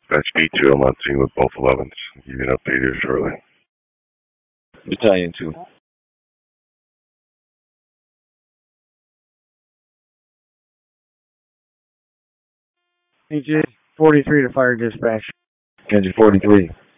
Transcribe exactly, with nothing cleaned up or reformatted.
Dispatch B two, I'm on scene with both elevens. I'll give you an update here shortly. Battalion two. K J forty-three to fire dispatch. K J forty-three.